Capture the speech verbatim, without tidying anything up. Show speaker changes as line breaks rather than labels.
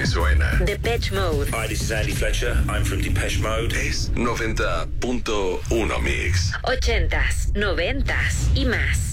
suena.
Depeche Mode.
Hi, this is Andy Fletcher. I'm from Depeche Mode.
Es noventa punto uno Mix.
Ochentas, noventas y más.